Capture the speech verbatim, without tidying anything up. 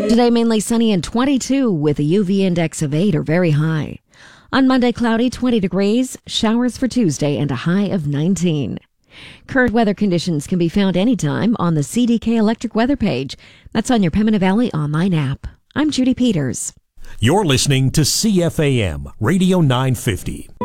Today, mainly sunny and twenty-two with a U V index of eight or very high. On Monday, cloudy, twenty degrees, showers for Tuesday, and a high of nineteen. Current weather conditions can be found anytime on the C D K Electric Weather page. That's on your Pembina Valley online app. I'm Judy Peters. You're listening to C F A M Radio nine fifty.